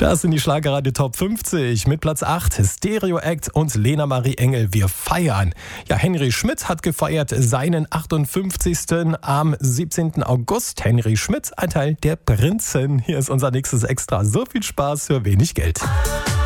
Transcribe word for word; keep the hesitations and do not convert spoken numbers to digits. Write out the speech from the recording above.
Das sind die Schlagerradio Top fünfzig mit Platz acht, Stereo Act und Lena Marie Engel. Wir feiern. Ja, Henry Schmidt hat gefeiert seinen achtundfünfzigsten am siebzehnten August. Henry Schmidt, ein Teil der Prinzen. Hier ist unser nächstes Extra. So viel Spaß für wenig Geld.